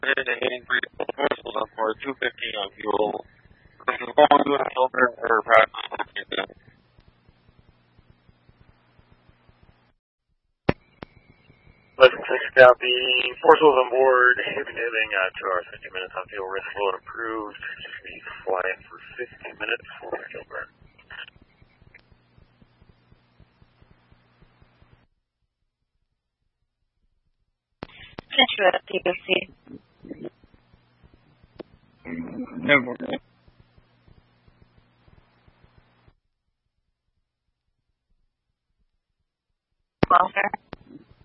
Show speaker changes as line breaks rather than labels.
83 parcels on board, 250 on fuel. This is going to a filter or practice.
Lesson 6 copy. Forces on board. Heavy diving, 2 hours, 50 minutes on fuel. Risk load approved. Just be flying for 50 minutes for fuel burn.
Central DOC.
Never.